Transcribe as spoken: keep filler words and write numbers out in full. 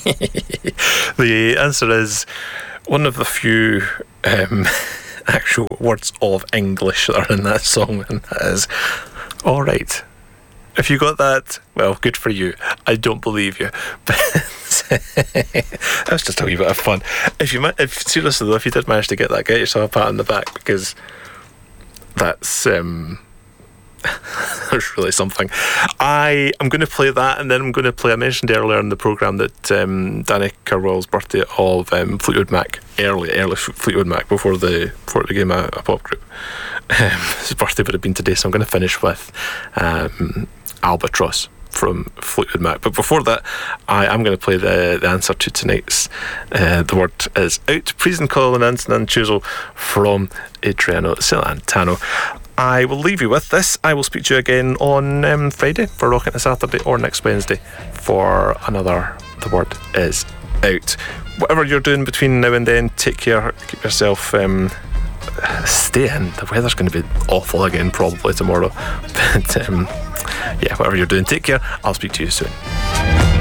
The answer is one of the few um, actual words of English that are in that song, and that is all right. If you got that, well, good for you. I don't believe you. But that was just a wee bit of fun. If you, if seriously though, if you did manage to get that, get yourself a pat on the back, because that's um, that's really something. I am going to play that, and then I'm going to play. I mentioned earlier in the programme that um, Danica Royal's birthday of um, Fleetwood Mac, early, early Fleetwood Mac, before the before it became a, a pop group. Um, his birthday would have been today, so I'm going to finish with Um, Albatross from Fleetwood Mac. But before that, I am going to play the, the answer to tonight's uh, The Word Is Out. Please and Colin Anson and Chuzo from Adriano Celentano. I will leave you with this. I will speak to you again on um, Friday for Rockin' a Saturday, or next Wednesday for another The Word Is Out. Whatever you're doing between now and then, take care, keep yourself um, stay in. The weather's going to be awful again probably tomorrow, but um, yeah, whatever you're doing, take care. I'll speak to you soon.